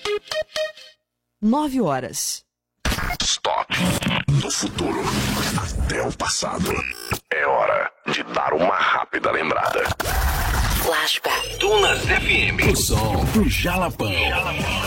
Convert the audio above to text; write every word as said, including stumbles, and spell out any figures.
Nove horas. Stop. Do futuro até o passado. É hora de dar uma rápida lembrada. Flashback. Dunas F M. O som do Jalapão.